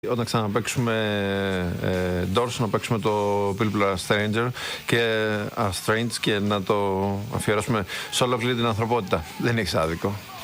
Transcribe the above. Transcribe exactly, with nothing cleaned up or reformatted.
Όταν ξαναπαίξουμε ε, Doors, να παίξουμε το People Are Stranger και Are Strange και να το αφιερώσουμε σε ολόκληρη την ανθρωπότητα. Δεν έχεις άδικο.